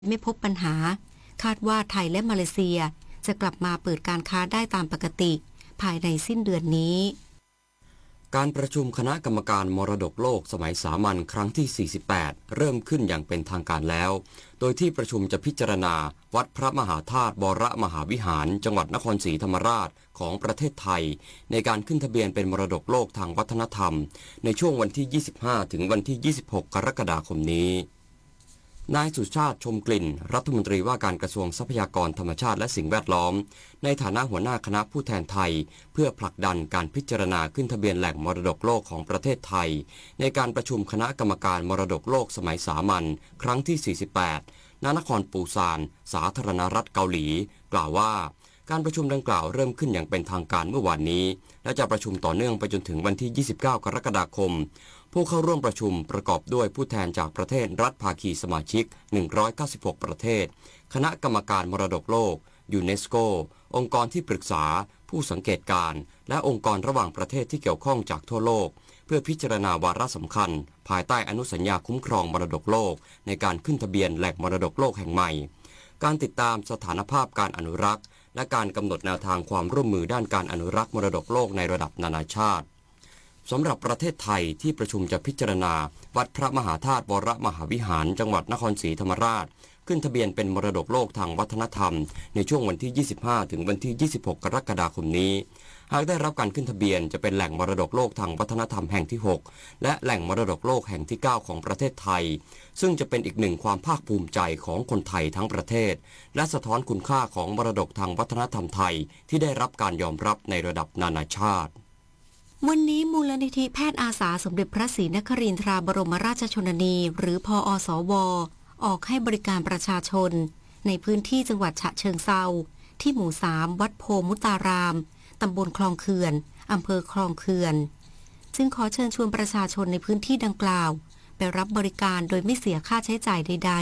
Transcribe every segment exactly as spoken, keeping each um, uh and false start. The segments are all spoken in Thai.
ไม่พบปัญหาคาดว่าไทยและมาเลเซียจะกลับมาเปิดการค้าได้ตามปกติภายในสิ้นเดือนนี้การประชุมคณะกรรมการมรดกโลกสมัยสามัญครั้งที่ สี่สิบแปด เริ่มขึ้นอย่างเป็นทางการแล้ว โดยที่ประชุมจะพิจารณาวัดพระมหาธาตุวรมหาวิหารจังหวัดนครศรีธรรมราชของประเทศไทยในการขึ้นทะเบียนเป็นมรดกโลกทางวัฒนธรรมในช่วงวันที่ ยี่สิบห้า ถึงวันที่ ยี่สิบหก กรกฎาคมนี้นายสุชาติชมกลิ่นรัฐมนตรีว่าการกระทรวงทรัพยากรธรรมชาติและสิ่งแวดล้อมในฐานะหัวหน้าคณะผู้แทนไทยเพื่อผลักดันการพิจารณาขึ้นทะเบียนแหล่งมรดกโลกของประเทศไทยในการประชุมคณะกรรมการมรดกโลกสมัยสามัญครั้งที่ สี่สิบแปด ณ นครปูซานสาธารณรัฐเกาหลีกล่าวว่าการประชุมดังกล่าวเริ่มขึ้นอย่างเป็นทางการเมื่อวานนี้และจะประชุมต่อเนื่องไปจนถึงวันที่ ยี่สิบเก้า กรกฎาคมผู้เข้าร่วมประชุมประกอบด้วยผู้แทนจากประเทศรัฐภาคีสมาชิก หนึ่งร้อยเก้าสิบหก ประเทศคณะกรรมการมรดกโลกยูเนสโกองค์กรที่ปรึกษาผู้สังเกตการณ์และองค์กรระหว่างประเทศที่เกี่ยวข้องจากทั่วโลกเพื่อพิจารณาวาระสำคัญภายใต้อนุสัญญาคุ้มครองมรดกโลกในการขึ้นทะเบียนแหล่งมรดกโลกแห่งใหม่การติดตามสถานภาพการอนุรักษ์และการกำหนดแนวทางความร่วมมือด้านการอนุรักษ์มรดกโลกในระดับนานาชาติสำหรับประเทศไทยที่ประชุมจะพิจารณาวัดพระมหาธาตุวรมหาวิหารจังหวัดนครศรีธรรมราชขึ้นทะเบียนเป็นมรดกโลกทางวัฒนธรรมในช่วงวันที่ ยี่สิบห้า ถึงวันที่ ยี่สิบหก กรกฎาคมนี้หากได้รับการขึ้นทะเบียนจะเป็นแหล่งมรดกโลกทางวัฒนธรรมแห่งที่ หกและแหล่งมรดกโลกแห่งที่ เก้าของประเทศไทยซึ่งจะเป็นอีกหนึ่งความภาคภูมิใจของคนไทยทั้งประเทศและสะท้อนคุณค่าของมรดกทางวัฒนธรรมไทยที่ได้รับการยอมรับในระดับนานาชาติวันนี้มูลนิธิแพทย์อาสาสมเด็จพระศรีนครินทราบรมราชชนนีหรือพอสวออกให้บริการประชาชนในพื้นที่จังหวัดฉะเชิงเทราที่หมู่สามวัดโพมุตารามตำบลคลองเขื่อนอำเภอคลองเขื่อนจึงขอเชิญชวนประชาชนในพื้นที่ดังกล่าวไปรับบริการโดยไม่เสียค่าใช้จ่ายใด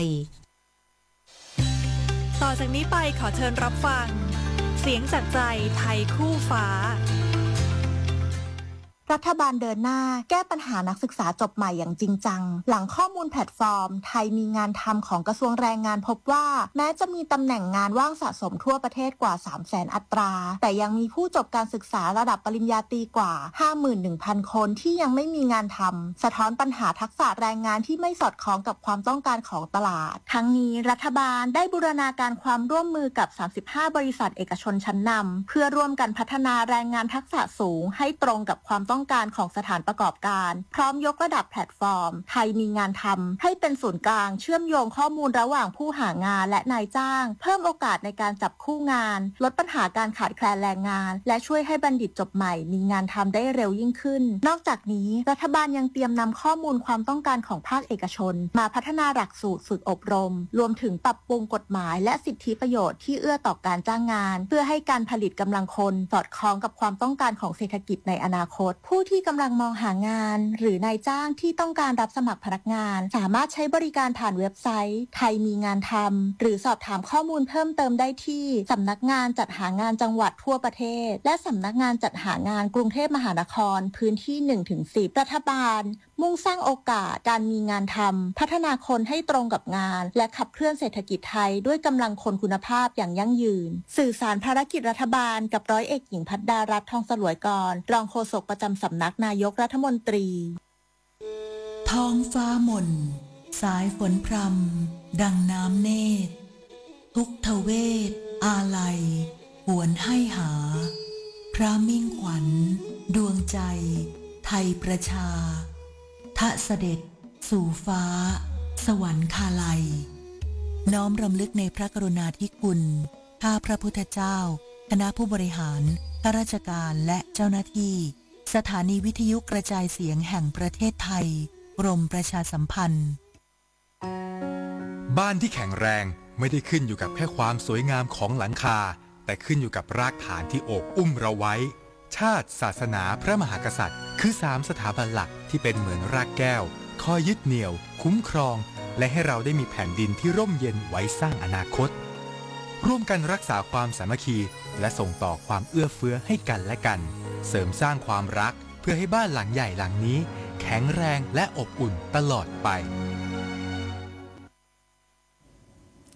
ๆต่อจากนี้ไปขอเชิญรับฟังเสียงจากใจไทยคู่ฟ้ารัฐบาลเดินหน้าแก้ปัญหานักศึกษาจบใหม่อย่างจริงจังหลังข้อมูลแพลตฟอร์มไทยมีงานทำของกระทรวงแรงงานพบว่าแม้จะมีตำแหน่งงานว่างสะสมทั่วประเทศกว่า สามแสน อัตราแต่ยังมีผู้จบการศึกษาระดับปริญญาตรีกว่า ห้าหมื่นหนึ่งพัน คนที่ยังไม่มีงานทำสะท้อนปัญหาทักษะแรงงานที่ไม่สอดคล้องกับความต้องการของตลาดทั้งนี้รัฐบาลได้บูรณาการความร่วมมือกับสามสิบห้าบริษัทเอกชนชั้นนำเพื่อร่วมกันพัฒนาแรงงานทักษะสูงให้ตรงกับความต้องการของสถานประกอบการพร้อมยกระดับแพลตฟอร์มไทยมีงานทำให้เป็นศูนย์กลางเชื่อมโยงข้อมูลระหว่างผู้หางานและนายจ้างเพิ่มโอกาสในการจับคู่งานลดปัญหาการขาดแคลนแรงงานและช่วยให้บัณฑิตจบใหม่มีงานทำได้เร็วยิ่งขึ้นนอกจากนี้รัฐบาลยังเตรียมนำข้อมูลความต้องการของภาคเอกชนมาพัฒนาหลักสูตรฝึกอบรมรวมถึงปรับปรุงกฎหมายและสิทธิประโยชน์ที่เอื้อต่อการจ้างงานเพื่อให้การผลิตกำลังคนสอดคล้องกับความต้องการของเศรษฐกิจในอนาคตผู้ที่กำลังมองหางานหรือนายจ้างที่ต้องการรับสมัครพนักงานสามารถใช้บริการผ่านเว็บไซต์ไทยมีงานทำหรือสอบถามข้อมูลเพิ่มเติมได้ที่สำนักงานจัดหางานจังหวัดทั่วประเทศและสำนักงานจัดหางานกรุงเทพมหานครพื้นที่ หนึ่งถึงสิบ รัฐบาลมุ่งสร้างโอกาสการมีงานทำพัฒนาคนให้ตรงกับงานและขับเคลื่อนเศรษฐกิจไทยด้วยกำลังคนคุณภาพอย่างยั่งยืนสื่อสารภารกิจรัฐบาลกับร้อยเอกหญิงพัฒดารัตน์ทองสลวยกรรองโฆษกประจำสำนักนายกรัฐมนตรีท้องฟ้าหม่นสายฝนพรำดังน้ำเนตรทุกทเวทอาลัยหวนให้หาพระมิ่งขวัญดวงใจไทยประชาทะเสด็จสู่ฟ้าสวรรคาลัยน้อมรำลึกในพระกรุณาธิคุณข้าพระพุทธเจ้าคณะผู้บริหารข้าราชการและเจ้าหน้าที่สถานีวิทยุกระจายเสียงแห่งประเทศไทยกรมประชาสัมพันธ์บ้านที่แข็งแรงไม่ได้ขึ้นอยู่กับแค่ความสวยงามของหลังคาแต่ขึ้นอยู่กับรากฐานที่โอบอุ้มเราไว้ชาติศาสนาพระมหากษัตริย์คือสามสถาบันหลักที่เป็นเหมือนรากแก้วคอยยึดเหนี่ยวคุ้มครองและให้เราได้มีแผ่นดินที่ร่มเย็นไว้สร้างอนาคตร่วมกันรักษาความสามัคคีและส่งต่อความเอื้อเฟื้อให้กันและกันเสริมสร้างความรักเพื่อให้บ้านหลังใหญ่หลังนี้แข็งแรงและอบอุ่นตลอดไป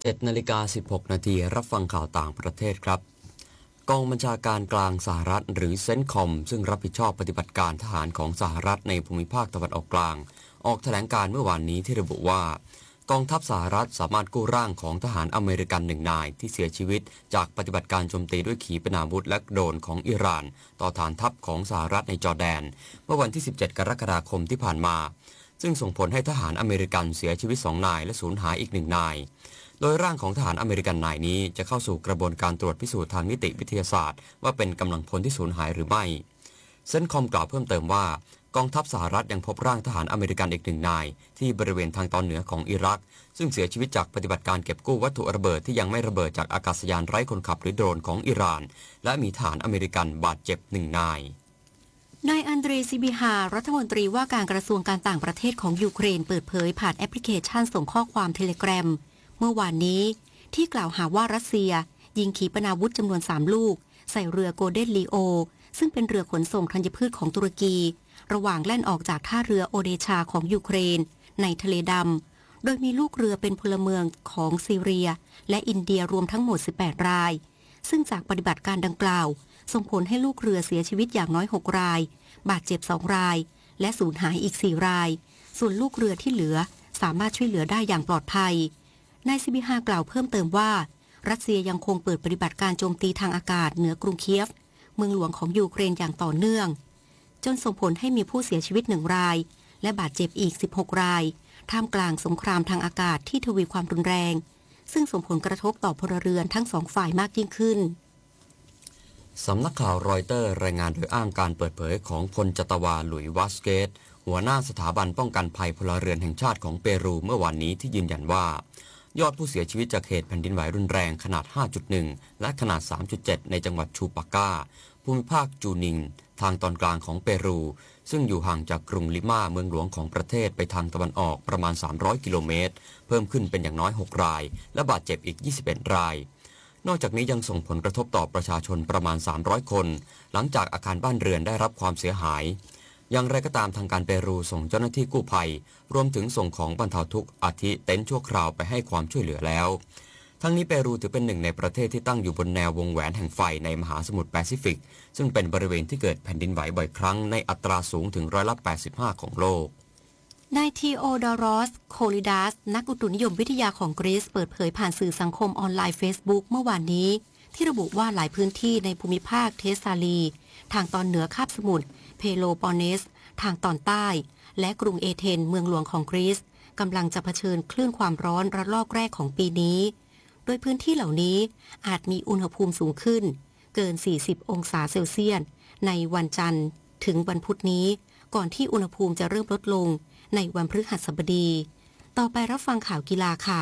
เจ็ดนาฬิกาสิบหกนาทีรับฟังข่าวต่างประเทศครับกองบัญชาการกลางสหรัฐหรือเซนคอมซึ่งรับผิดชอบปฏิบัติการทหารของสหรัฐในภูมิภาคตะวันออกกลางออกแถลงการเมื่อวานนี้ที่ระบุว่ากองทัพสหรัฐสามารถกู้ร่างของทหารอเมริกันหนึ่งนายที่เสียชีวิตจากปฏิบัติการโจมตีด้วยขีปนาวุธและโดรนของอิหร่านต่อฐานทัพของสหรัฐในจอร์แดนเมื่อวันที่สิบเจ็ดกรกฎาคมที่ผ่านมาซึ่งส่งผลให้ทหารอเมริกันเสียชีวิตสองนายและสูญหายอีกหนึ่งนายโดยร่างของทหารอเมริกันนายนี้จะเข้าสู่กระบวนการตรวจพิสูจน์ทางนิติวิทยาศาสตร์ว่าเป็นกำลังพลที่สูญหายหรือไม่เซนคอมกล่าวเพิ่มเติมว่ากองทัพสหรัฐยังพบร่างทหารอเมริกันอีกหนึ่งนายที่บริเวณทางตอนเหนือของอิรักซึ่งเสียชีวิตจากปฏิบัติการเก็บกู้วัตถุระเบิดที่ยังไม่ระเบิดจากอากาศยานไร้คนขับหรือโดรนของอิหร่านและมีทหารอเมริกันบาดเจ็บหนึ่งนายนายอันเดรีซิบิฮารัฐมนตรีว่าการกระทรวงการต่างประเทศของยูเครนเปิดเผยผ่านแอปพลิเคชันส่งข้อความเทเลแกรมเมื่อวานนี้ที่กล่าวหาว่ารัสเซียยิงขีปนาวุธจำนวนสามลูกใส่เรือโกลเด้นลีโอซึ่งเป็นเรือขนส่งธัญพืชของตุรกีระหว่างแล่นออกจากท่าเรือโอเดชาของยูเครนในทะเลดำโดยมีลูกเรือเป็นพลเมืองของซีเรียและอินเดียรวมทั้งหมดสิบแปดรายซึ่งจากปฏิบัติการดังกล่าวส่งผลให้ลูกเรือเสียชีวิตอย่างน้อยหกรายบาดเจ็บสองรายและสูญหายอีกสี่รายส่วนลูกเรือที่เหลือสามารถช่วยเหลือได้อย่างปลอดภัยนายซิบิฮากล่าวเพิ่มเติมว่ารัสเซียยังคงเปิดปฏิบัติการโจมตีทางอากาศเหนือกรุงเคียฟเมืองหลวงของยูเครนอย่างต่อเนื่องจนส่งผลให้มีผู้เสียชีวิตหนึ่งรายและบาดเจ็บอีกสิบหกรายท่ามกลางสงครามทางอากาศที่ทวีความรุนแรงซึ่งส่งผลกระทบต่อพลเรือนทั้งสองฝ่ายมากยิ่งขึ้นสำนักข่าวรอยเตอร์รายงานโดยอ้างการเปิดเผยของพลจัตวาหลุยวาสเกตหัวหน้าสถาบันป้องกันภัยพลเรือนแห่งชาติของเปรูเมื่อวานนี้ที่ยืนยันว่ายอดผู้เสียชีวิตจากเหตุแผ่นดินไหวรุนแรงขนาด ห้าจุดหนึ่ง และขนาด สามจุดเจ็ด ในจังหวัดชูปาก้าภูมิภาคจูนิงทางตอนกลางของเปรูซึ่งอยู่ห่างจากกรุงลิมาเมืองหลวงของประเทศไปทางตะวันออกประมาณสามร้อยกิโลเมตรเพิ่มขึ้นเป็นอย่างน้อยหกรายและบาดเจ็บอีกยี่สิบเอ็ดรายนอกจากนี้ยังส่งผลกระทบต่อประชาชนประมาณสามร้อยคนหลังจากอาคารบ้านเรือนได้รับความเสียหายอย่างไรก็ตามทางการเปรูส่งเจ้าหน้าที่กู้ภัยรวมถึงส่งของบรรเทาทุกข์อาทิเต็นท์ชั่วคราวไปให้ความช่วยเหลือแล้วทั้งนี้เปรูถือเป็นหนึ่งในประเทศที่ตั้งอยู่บนแนววงแหวนแห่งไฟในมหาสมุทรแปซิฟิกซึ่งเป็นบริเวณที่เกิดแผ่นดินไหวบ่อยครั้งในอัตราสูงถึงร้อยละแปดสิบห้าของโลกนายทีโอดอรอสโคลิดัสนักอุตุนิยมวิทยาของกรีซเปิดเผยผ่านสื่อสังคมออนไลน์ Facebook เมื่อวานนี้ที่ระบุว่าหลายพื้นที่ในภูมิภาคเทสซาลีทางตอนเหนือคาบสมุทรเพโลปอนเนสทางตอนใต้และกรุงเอเธนเมืองหลวงของกรีซกำลังจะเผชิญคลื่นความร้อนระลอกแรกของปีนี้โดยพื้นที่เหล่านี้อาจมีอุณหภูมิสูงขึ้นเกินสี่สิบองศาเซลเซียสในวันจันทร์ถึงวันพุธนี้ก่อนที่อุณหภูมิจะเริ่มลดลงในวันพฤหัสบดีต่อไปรับฟังข่าวกีฬาค่ะ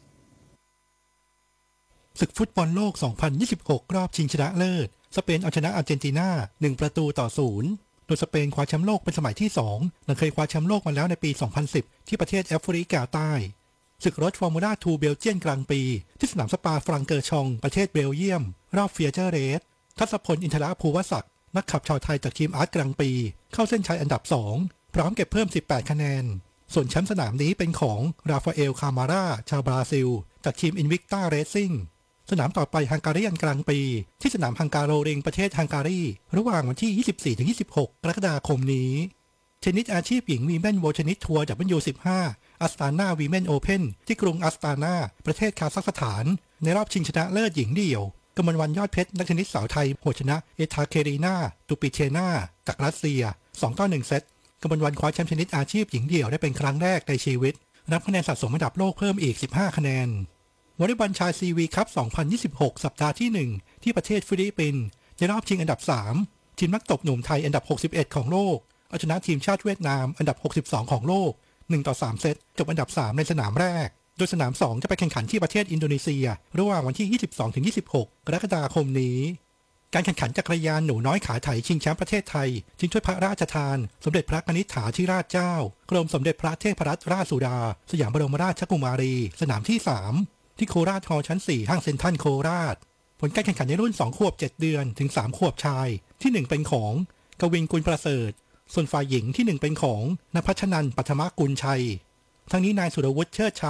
ศึกฟุตบอลโลก สองพันยี่สิบหก รอบชิงชนะเลิศสเปนเอาชนะอาร์เจนตินาหนึ่งประตูต่อศูนย์โดยสเปนคว้าแชมป์โลกเป็นสมัยที่สองหลังเคยคว้าแชมป์โลกมาแล้วในปี สองพันสิบ ที่ประเทศแอฟริกาใต้ศึกรถฟอร์มูล่าทูเบลเจียนกลางปีที่สนามสปาฟรังเกอร์ชองประเทศเบลเยียมรอบเฟียเจอร์เรสทัศพลอินทรภูวศักดิ์นักขับชาวไทยจากทีมอาร์ตกลางปีเข้าเส้นชัยอันดับสองพร้อมเก็บเพิ่มสิบแปดคะแนนส่วนแชมป์สนามนี้เป็นของราฟาเอลคามาร่าชาวบราซิลจากทีมอินวิกต้าเรซซิ่งสนามต่อไปฮังการีกลางปีที่สนามฮังการโรริงประเทศฮังการีระหว่างวันที่ ยี่สิบสี่ถึงยี่สิบหก กรกฎาคมนี้เทนนิสอาชีพหญิงวีแมนโวลเทนนิสทัวร์ ดับเบิลยู สิบห้า อัสตานาวีแมนโอเพ่นที่กรุงอัสตานาประเทศคาซัคสถานในรอบชิงชนะเลิศหญิงเดี่ยวกมลวรรณยอดเพชรนักเทนนิสสาวไทยโหชนะเอทาเครีนาตูปิเชนาจากรัสเซียสองต่อหนึ่งเซตกมลวรรณคว้าแชมป์เทนนิสอาชีพหญิงเดี่ยวได้เป็นครั้งแรกในชีวิตรับคะแนนสะสมอันดับโลกเพิ่มอีกสิบห้าคะแนนวอลเลย์บอลชายซีวีคัพ สองพันยี่สิบหก สัปดาห์ที่หนึ่งที่ประเทศฟิลิปปินส์ในรอบชิงอันดับสามทีมนักตบหนุ่มไทยอันดับหกสิบเอ็ดของโลกเอาชนะทีมชาติเวียดนามอันดับหกสิบสองของโลกหนึ่งต่อสามเซตจบอันดับสามในสนามแรกโดยสนามสองจะไปแข่งขันที่ประเทศอินโดนีเซียระหว่างวันที่ ยี่สิบสองถึงยี่สิบหก กรกฎาคมนี้การแข่งขันจักรยานหนูน้อยขาไถชิงแชมป์ประเทศไทยชิงถ้วยพระราชทานสมเด็จพระกนิษฐาธิราชเจ้ากรมสมเด็จพระเทพรัตนราชสุดาสยามบรมราชกุมารีสนามที่สามที่โคราชฮอลล์ชั้นสี่ห้างเซ็นทรัลโคราชผลการแข่งขันในรุ่นสองขวบเจ็ดเดือนถึงสามขวบชายที่หนึ่งเป็นของกวินกุลประเสริฐส่วนฝ่ายหญิงที่หนึ่งเป็นของณภัชนันท์ปัทมกุลชัยทั้งนี้นายสุรวุฒิเชิดชัย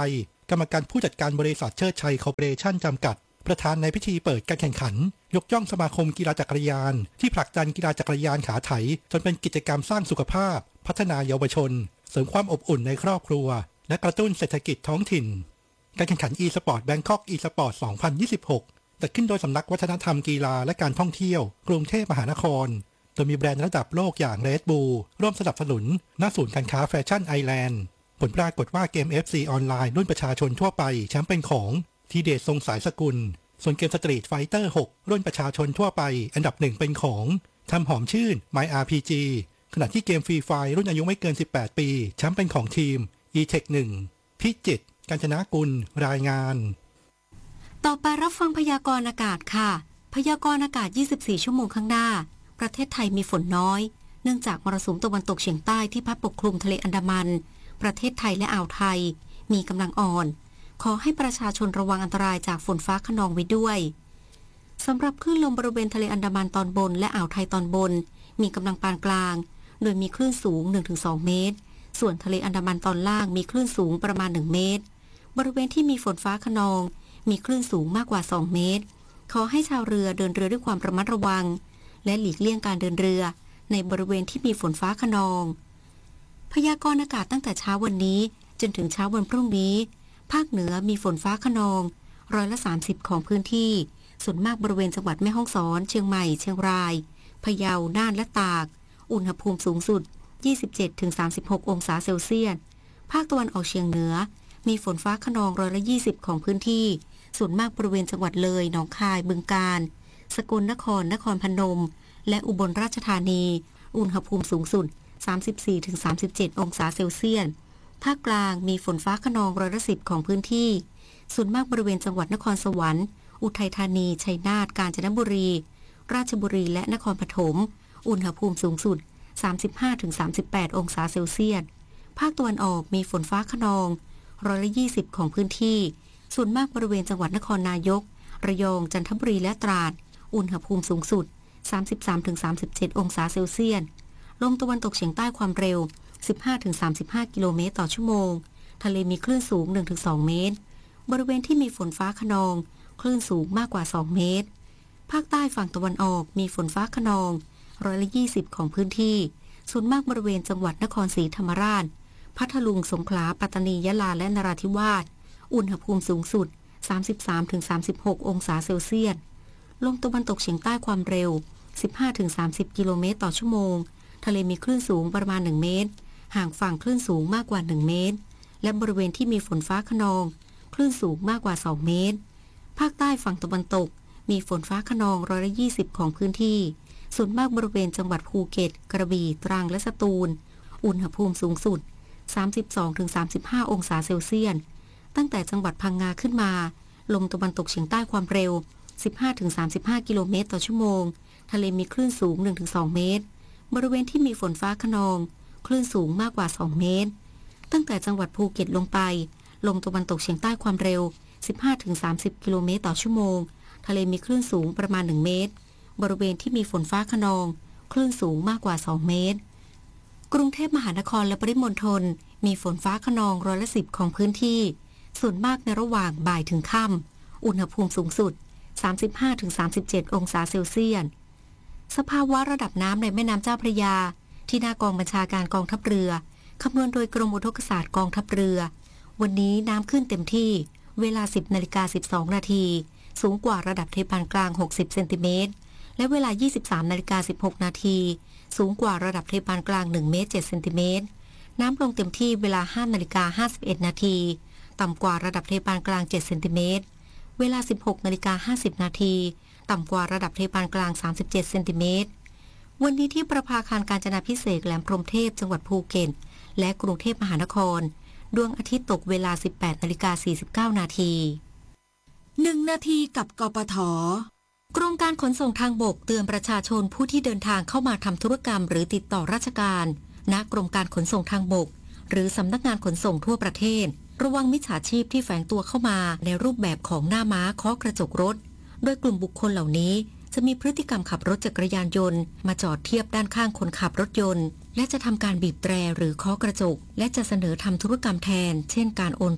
กรรมการผู้จัดการบริษัทเชิดชัยคอร์ปอเรชั่นจำกัดประธานในพิธีเปิดการแข่งขันยกย่องสมาคมกีฬาจักรยานที่ผลักดันกีฬาจักรยานขาไถจนเป็นกิจกรรมสร้างสุขภาพพัฒนาเยาวชนเสริมความอบอุ่นในครอบครัวและกระตุ้นเศรษฐกิจท้องถิ่นการแข่งขัน e-sport Bangkok e-sport สองพันยี่สิบหกจัดขึ้นโดยสำนักวัฒนธรรมกีฬาและการท่องเที่ยวกรุงเทพมหานครโดยมีแบรนด์ระดับโลกอย่าง Red Bull ร่วมสนับสนุนณศูนย์การค้าแฟชั่นไอแลนด์ผลปรากฏว่าเกม เอฟ ซี ออนไลน์รุ่นประชาชนทั่วไปแชมป์เป็นของทีเดชทรงสายสกุลส่วนเกมสตรีทไฟเตอร์หกรุ่นประชาชนทั่วไปอันดับหนึ่งเป็นของทำหอมชื่น My อาร์ พี จี ขณะที่เกมฟรีไฟรุ่นอายุไม่เกินสิบแปดปีแชมป์เป็นของทีม อี เทค หนึ่ง พิจิตรกาญจนกุลรายงานต่อไปรับฟังพยากรณ์อากาศค่ะพยากรณ์อากาศยี่สิบสี่ชั่วโมงข้างหน้าประเทศไทยมีฝนน้อยเนื่องจากมรสุมตะวันตกเฉียงใต้ที่พัดปกคลุมทะเลอันดามันประเทศไทยและอ่าวไทยมีกำลังอ่อนขอให้ประชาชนระวังอันตรายจากฝนฟ้าคะนองไว้ด้วยสำหรับคลื่นลมบริเวณทะเลอันดามันตอนบนและอ่าวไทยตอนบนมีกำลังปานกลางโดยมีคลื่นสูง หนึ่งถึงสอง เมตรส่วนทะเลอันดามันตอนล่างมีคลื่นสูงประมาณหนึ่งเมตรบริเวณที่มีฝนฟ้าคะนองมีคลื่นสูงมากกว่าสองเมตรขอให้ชาวเรือเดินเรือด้วยความระมัดระวังและหลีกเลี่ยงการเดินเรือในบริเวณที่มีฝนฟ้าคะนองพยากรณ์อากาศตั้งแต่เช้าวันนี้จนถึงเช้าวันพรุ่งนี้ภาคเหนือมีฝนฟ้าคะนองร้อยละสามสิบของพื้นที่ส่วนมากบริเวณจังหวัดแม่ฮ่องสอนเชียงใหม่เชียงรายพะเยาน่านและตากอุณหภูมิสูงสุด ยี่สิบเจ็ดถึงสามสิบหก องศาเซลเซียสภาคตะวันออกเฉียงเหนือมีฝนฟ้าคะนองร้อยละยี่สิบของพื้นที่ส่วนมากบริเวณจังหวัดเลยหนองคายบึงกาฬสกลนครนครพนมและอุบลราชธานีอุณหภูมิสูงสุด สามสิบสี่ถึงสามสิบเจ็ด องศาเซลเซียสภาคกลางมีฝนฟ้าคะนองร้อยละสิบของพื้นที่ส่วนมากบริเวณจังหวัดนครสวรรค์อุทัยธานีชัยนาทกาญจนบุรีราชบุรีและนครปฐมอุณหภูมิสูงสุด สามสิบห้าถึงสามสิบแปด องศาเซลเซียสภาคตะวันออกมีฝนฟ้าคะนองร้อยละยี่สิบของพื้นที่ส่วนมากบริเวณจังหวัดนครนายกระยองจันทบุรีและตราดอุณหภูมิสูงสุด สามสิบสามถึงสามสิบเจ็ด องศาเซลเซียสลมตะวันตกเฉียงใต้ความเร็ว สิบห้าถึงสามสิบห้า กิโลเมตรต่อชั่วโมงทะเลมีคลื่นสูง หนึ่งถึงสอง เมตรบริเวณที่มีฝนฟ้าคะนองคลื่นสูงมากกว่าสองเมตรภาคใต้ฝั่งตะวันออกมีฝนฟ้าคะนองร้อยละยี่สิบของพื้นที่ส่วนมากบริเวณจังหวัดนครศรีธรรมราชพัทลุงสงขลาปัตตานียะลาและนราธิวาสอุณหภูมิสูงสุด สามสิบสามถึงสามสิบหก องศาเซลเซียสลมตะวันตกเฉียงใต้ความเร็ว สิบห้าถึงสามสิบ กิโลเมตรต่อชั่วโมงทะเลมีคลื่นสูงประมาณหนึ่งเมตรห่างฝั่งคลื่นสูงมากกว่าหนึ่งเมตรและบริเวณที่มีฝนฟ้าคะนองคลื่นสูงมากกว่าสองเมตรภาคใต้ฝั่งตะวันตกมีฝนฟ้าคะนองร้อยละยี่สิบของพื้นที่ส่วนมากบริเวณจังหวัดภูเก็ตกระบี่ตรังและสตูลอุณหภูมิสูงสุด สามสิบสองถึงสามสิบห้า องศาเซลเซียสตั้งแต่จังหวัดพังงาขึ้นมาลมตะวันตกเฉียงใต้ความเร็ว สิบห้าถึงสามสิบห้า กิโลเมตรต่อชั่วโมงทะเลมีคลื่นสูง หนึ่งถึงสอง เมตรบริเวณที่มีฝนฟ้าคะนองคลื่นสูงมากกว่าสองเมตรตั้งแต่จังหวัดภูเก็ตลงไปลมตะวันตกเฉียงใต้ความเร็ว สิบห้าถึงสามสิบ กิโลเมตรต่อชั่วโมงทะเลมีคลื่นสูงประมาณหนึ่งเมตรบริเวณที่มีฝนฟ้าคะนองคลื่นสูงมากกว่าสองเมตรกรุงเทพมหานครและปริมณฑลมีฝนฟ้าคะนองร้อยละสิบของพื้นที่ส่วนมากในระหว่างบ่ายถึงค่ำอุณหภูมิสูงสุด สามสิบห้าถึงสามสิบเจ็ด องศาเซลเซียสสภาวะระดับน้ำในแม่น้ำเจ้าพระยาที่หน้ากองบัญชาการกองทัพเรือคำนวณโดยกรมอุทกศาสตร์กองทัพเรือวันนี้น้ำขึ้นเต็มที่เวลา สิบนาฬิกาสิบสองนาทีสูงกว่าระดับเทปานกลางหกสิบเซนติเมตรและเวลา ยี่สิบสามนาฬิกาสิบหกนาทีสูงกว่าระดับเทปานกลางหนึ่งเมตรเจ็ดเซนติเมตรน้ำลงเต็มที่เวลา ห้านาฬิกาห้าสิบเอ็ดนาทีต่ำกว่าระดับเทปานกลางเจ็ดเซนติเมตรเวลา สิบหกนาฬิกาห้าสิบนาทีต่ำกว่าระดับเทปานกลางสามสิบเจ็ดเซนติเมตรวันนี้ที่ประภาคารกาญจนาภิเษกแหลมพรหมเทพจังหวัดภูเก็ตและกรุงเทพมหานครดวงอาทิตย์ตกเวลา สิบแปดนาฬิกาสี่สิบเก้านาทีหนึ่งนาทีกับกปท. กรมการขนส่งทางบกเตือนประชาชนผู้ที่เดินทางเข้ามาทำธุรกรรมหรือติดต่อราชการณกรมการขนส่งทางบกหรือสำนักงานขนส่งทั่วประเทศระวังมิจฉาชีพที่แฝงตัวเข้ามาในรูปแบบของหน้าม้าเคาะกระจกรถโดยกลุ่มบุคคลเหล่านี้จะมีพฤติกรรมขับรถจักรยานยนต์มาจอดเทียบด้านข้างคนขับรถยนต์และจะทำการบีบแตรหรือเคาะกระจกและจะเสนอทำธุรกรรมแทนเช่นการโอนรถ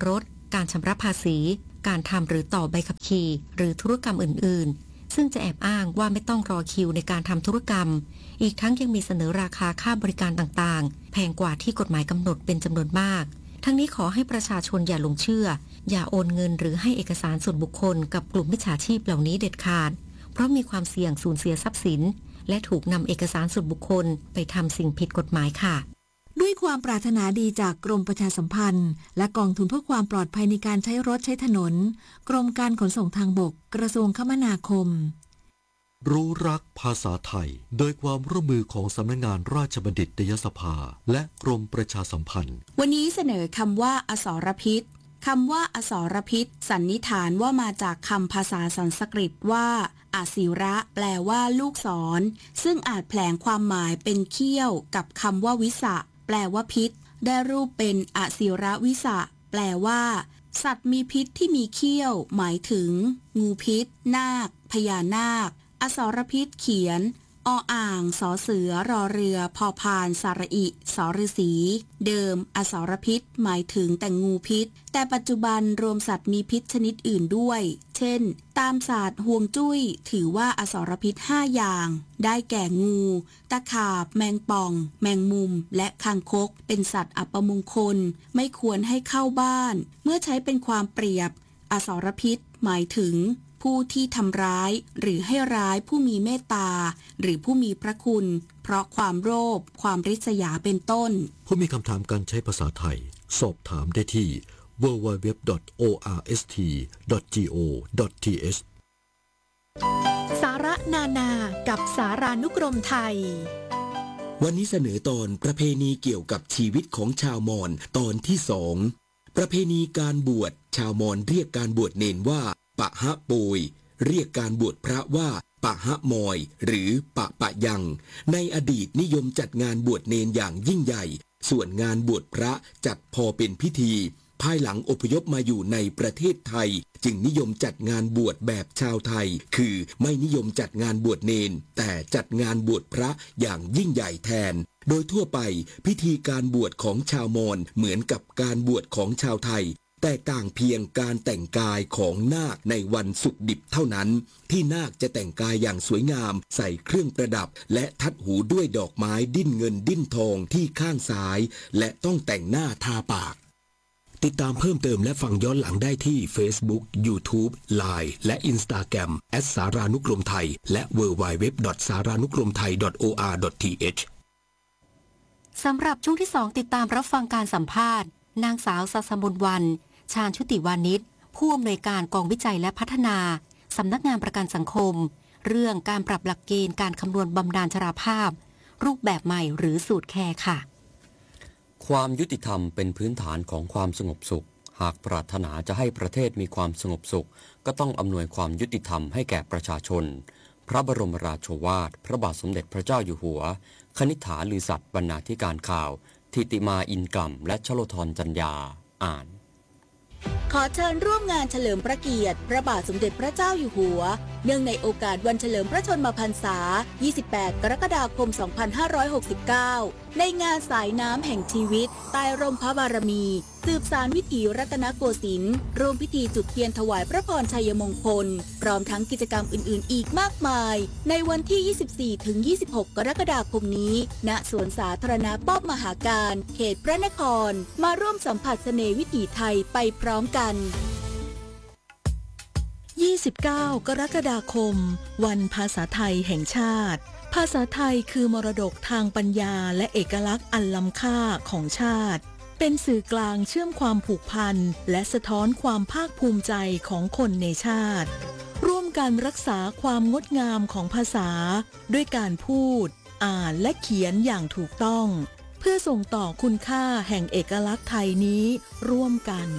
การชำระภาษีการทำหรือต่อใบขับขี่หรือธุรกรรมอื่นๆซึ่งจะแอบอ้างว่าไม่ต้องรอคิวในการทำธุรกรรมอีกทั้งยังมีเสนอราคาค่าบริการต่างๆแพงกว่าที่กฎหมายกำหนดเป็นจำนวนมากทั้งนี้ขอให้ประชาชนอย่าหลงเชื่ออย่าโอนเงินหรือให้เอกสารส่วนบุคคลกับกลุ่มมิจฉาชีพเหล่านี้เด็ดขาดเพราะมีความเสี่ยงสูญเสียทรัพย์สินและถูกนำเอกสารส่วนบุคคลไปทำสิ่งผิดกฎหมายค่ะด้วยความปรารถนาดีจากกรมประชาสัมพันธ์และกองทุนเพื่อความปลอดภัยในการใช้รถใช้ถนนกรมการขนส่งทางบกกระทรวงคมนาคมรู้รักภาษาไทยโดยความร่วมมือของสำนักงานราชบัณฑิตยสภาและกรมประชาสัมพันธ์วันนี้เสนอคำว่าอสรพิษคำว่าอสรพิษสันนิษฐานว่ามาจากคำภาษาสันสกฤตว่าอศิระแปลว่าลูกศรซึ่งอาจแผลงความหมายเป็นเขี้ยวกับคำว่าวิสะแปลว่าพิษได้รูปเป็นอศิระวิสะแปลว่าสัตว์มีพิษที่มีเขี้ยวหมายถึงงูพิษนาคพญานาคอสรพิษเขียนออ่างสอเสือรอเรือพอพานสระอิสอฤษีเดิมอสรพิษหมายถึงแต่งูพิษแต่ปัจจุบันรวมสัตว์มีพิษชนิดอื่นด้วยเช่นตามศาสตร์ฮวงจุ้ยถือว่าอสรพิษห้าอย่างได้แก่งูตะขาบแมงป่องแมงมุมและคางคกเป็นสัตว์อัปมงคลไม่ควรให้เข้าบ้านเมื่อใช้เป็นความเปรียบอสรพิษหมายถึงผู้ที่ทำร้ายหรือให้ร้ายผู้มีเมตตาหรือผู้มีพระคุณเพราะความโลภความริษยาเป็นต้นผู้มีคำถามการใช้ภาษาไทยสอบถามได้ที่ ดับเบิลยู ดับเบิลยู ดับเบิลยู ดอท โอ อาร์ เอส ที ดอท จี โอ ดอท ที เอชสาระนานากับสารานุกรมไทยวันนี้เสนอตอนประเพณีเกี่ยวกับชีวิตของชาวมอญตอนที่สองประเพณีการบวชชาวมอญเรียกการบวชเนนว่าปะฮะโปยเรียกการบวชพระว่าปะฮะมอยหรือปะปะยังในอดีตนิยมจัดงานบวชเนนอย่างยิ่งใหญ่ส่วนงานบวชพระจัดพอเป็นพิธีภายหลังอพยพมาอยู่ในประเทศไทยจึงนิยมจัดงานบวชแบบชาวไทยคือไม่นิยมจัดงานบวชเนนแต่จัดงานบวชพระอย่างยิ่งใหญ่แทนโดยทั่วไปพิธีการบวชของชาวมอญเหมือนกับการบวชของชาวไทยแต่ต่างเพียงการแต่งกายของนาคในวันสุกดิบเท่านั้นที่นาคจะแต่งกายอย่างสวยงามใส่เครื่องประดับและทัดหูด้วยดอกไม้ดิ้นเงินดิ้นทองที่ข้างซ้ายและต้องแต่งหน้าทาปากติดตามเพิ่มเติมและฟังย้อนหลังได้ที่ Facebook YouTube ไลน์ และ Instagram แอท สารานุกรมไทยและ ดับเบิลยู ดับเบิลยู ดับเบิลยู ดอท สารานุกรมไทย ดอท โอ อาร์ ดอท ที เอชสำหรับช่วงที่สองติดตามรับฟังการสัมภาษณ์นางสาวสัสมนวันชาญชุติวานิชผู้อำนวยการกองวิจัยและพัฒนาสำนักงานประกันสังคมเรื่องการปรับหลักเกณฑ์การคำนวณบำนาญชราภาพรูปแบบใหม่หรือสูตรแคร์ค่ะความยุติธรรมเป็นพื้นฐานของความสงบสุขหากปรารถนาจะให้ประเทศมีความสงบสุขก็ต้องอำนวยความยุติธรรมให้แก่ประชาชนพระบรมราโชวาทพระบาทสมเด็จพระเจ้าอยู่หัวคณิษฐาลือสัตย์บรรณาธิการข่าวทิติมาอินกล่ำและชโลธรจัญญาอ่านขอเชิญร่วมงานเฉลิมพระเกียรติพระบาทสมเด็จพระเจ้าอยู่หัวเนื่องในโอกาสวันเฉลิมพระชนมพรรษายี่สิบแปดกรกฎาคมสองพันห้าร้อยหกสิบเก้าในงานสายน้ำแห่งชีวิตใต้ร่มพระบารมีสืบสานวิถีรัตนโกสินทร์ร่วมพิธีจุดเทียนถวายพระพรชัยมงคลพร้อมทั้งกิจกรรมอื่นๆอีกมากมายในวันที่ ยี่สิบสี่ถึงยี่สิบหก กรกฎาคมนี้ณสวนสาธารณะป้อมมหาการเขตพระนครมาร่วมสัมผัสเสน่ห์วิถีไทยไปพร้อมกันยี่สิบเก้ากรกฎาคมวันภาษาไทยแห่งชาติภาษาไทยคือมรดกทางปัญญาและเอกลักษณ์อันล้ำค่าของชาติเป็นสื่อกลางเชื่อมความผูกพันและสะท้อนความภาคภูมิใจของคนในชาติร่วมกันรักษาความงดงามของภาษาด้วยการพูดอ่านและเขียนอย่างถูกต้องเพื่อส่งต่อคุณค่าแห่งเอกลักษณ์ไทยนี้ร่วมกัน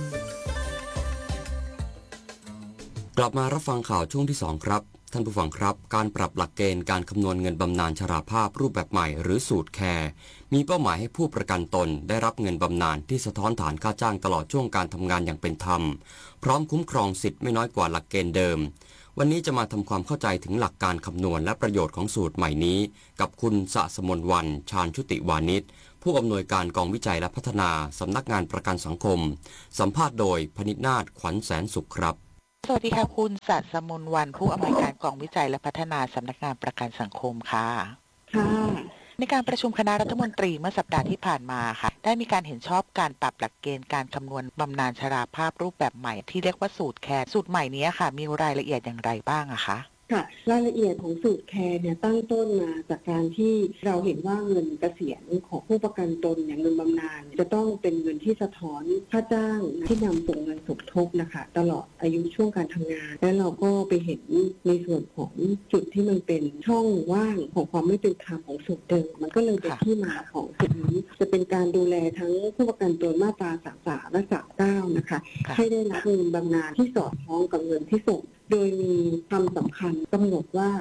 กลับมารับฟังข่าวช่วงที่สองครับท่านผู้ฟังครับการปรับหลักเกณฑ์การคำนวณเงินบำนาญชราภาพรูปแบบใหม่หรือสูตรแคร์มีเป้าหมายให้ผู้ประกันตนได้รับเงินบำนาญที่สะท้อนฐานค่าจ้างตลอดช่วงการทำงานอย่างเป็นธรรมพร้อมคุ้มครองสิทธิ์ไม่น้อยกว่าหลักเกณฑ์เดิมวันนี้จะมาทำความเข้าใจถึงหลักการคำนวณและประโยชน์ของสูตรใหม่นี้กับคุณสะสมนวันชาญชุติวานิชผู้อำนวยการกองวิจัยและพัฒนาสำนักงานประกันสังคมสัมภาษณ์โดยพนิษฐ์นาถขวัญแสนสุขครับสวัสดีค่ะคุณสัตย์สมนวันผู้อำนวยการกองวิจัยและพัฒนาสำนักงานประกันสังคมค่ะค่ะในการประชุมคณะรัฐมนตรีเมื่อสัปดาห์ที่ผ่านมาค่ะได้มีการเห็นชอบการปรับหลักเกณฑ์การคำนวณบำนาญชราภาพรูปแบบใหม่ที่เรียกว่าสูตรแคร์สูตรใหม่นี้ค่ะมีรายละเอียดอย่างไรบ้างอะคะค่ะรายละเอียดของสูตรแคร์เนี่ยตั้งต้นมาจากการที่เราเห็นว่าเงินเกษียณของผู้ประกันตนอย่างเงินบำนาญจะต้องเป็นเงินที่สะท้อนค่าจ้างที่นำส่งเงินสมทบนะคะตลอดอายุช่วงการทำงานและเราก็ไปเห็นในส่วนของจุดที่มันเป็นช่องว่างของความไม่เป็นธรรมของสูตรเดิมมันก็เลยเป็นที่มาของสูตรนี้จะเป็นการดูแลทั้งผู้ประกันตนมาตราสามสิบสามและสามสิบเก้านะคะให้ได้รับเงินบำนาญที่สอดคล้องกับเงินที่ส่งโดยมีคำสำคัญกำหนดว่า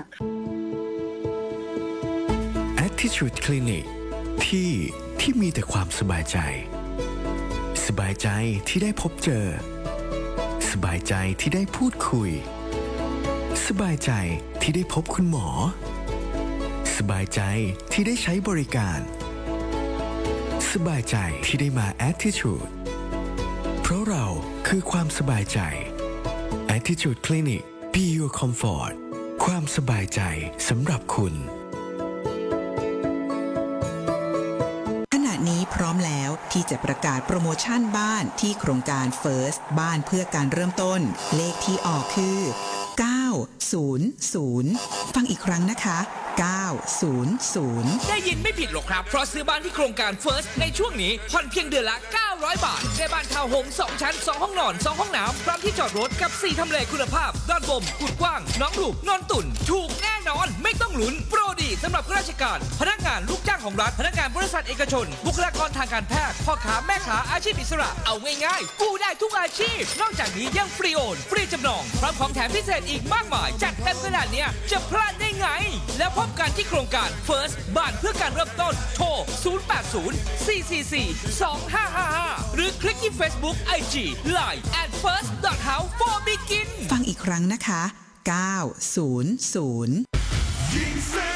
Attitude Clinic ที่ที่มีแต่ความสบายใจสบายใจที่ได้พบเจอสบายใจที่ได้พูดคุยสบายใจที่ได้พบคุณหมอสบายใจที่ได้ใช้บริการสบายใจที่ได้มา Attitude เพราะเราคือความสบายใจAttitude Clinic Be Your Comfort ความสบายใจสำหรับคุณขณะนี้พร้อมแล้วที่จะประกาศโปรโมชั่นบ้านที่โครงการ First บ้านเพื่อการเริ่มต้นเลขที่ออกคือเก้า ศูนย์ ศูนย์ฟังอีกครั้งนะคะเก้า ศูนย์ ศูนย์ได้ยินไม่ผิดหรอกครับเพราะซื้อบ้านที่โครงการ First ในช่วงนี้ผ่อนเพียงเดือนละเก้าร้อยบาทได้บ้านทาวน์โฮมสองชั้นสองห้องนอนสองห้องน้ำพร้อมที่จอดรถกับสี่ทำเลคุณภาพด้านบมกุดกว้างน้องหลูกนนตุ่นถูกแน่นอนไม่ต้องลุ้นโปรดีสำหรับข้าราชการพนักงานลูกจ้างของรัฐพนักงานบริษัทเอกชนบุคลากรทางการแพทย์พ่อค้าแม่ค้าอาชีพอิสระเอาง่ายๆกู้ได้ทุกอาชีพนอกจากนี้ยังฟรีโอนฟรีจำนองพร้อมของแถมพิเศษอีกมากมายจัดเต็มขนาดนี้จะพลาดได้ไงแล้วพบกันที่โครงการFirst บ้านเพื่อการเริ่มต้นโทรศูนย์ แปด ศูนย์ สี่ สี่ สี่ สอง ห้า ห้า ห้าหรือคลิกที่ Facebook ไอ จี ไลน์ แอท เฟิร์ส ดอท เฮ้าส์ ฟอร์ บิกินฟังอีกครั้งนะคะเก้า ศูนย์ ศูนย์